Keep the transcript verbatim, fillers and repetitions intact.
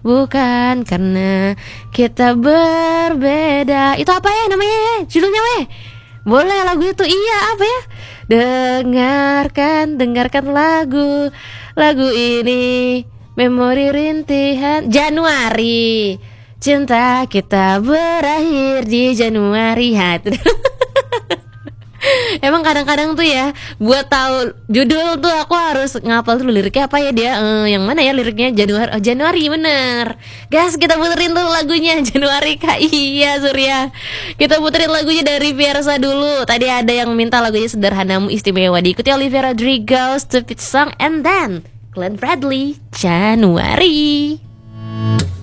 bukan karena kita berbeda. Itu apa ya namanya ya? Judulnya weh? Boleh lagu itu, iya apa ya? Dengarkan, dengarkan lagu Lagu ini memori rintihan Januari. Cinta kita berakhir di Januari. Ha, itu. Emang kadang-kadang tuh ya, buat tahu judul tuh aku harus ngapal dulu liriknya apa ya dia. Eh, yang mana ya liriknya? Januari. Oh, Januari bener. Guys, kita puterin dulu lagunya Januari Kak. Iya, Surya. Kita puterin lagunya dari Fiersa dulu. Tadi ada yang minta lagunya Sederhanamu Istimewa. Diikuti Olivia Rodrigo, Stupid Song, and then Glenn Bradley, Januari.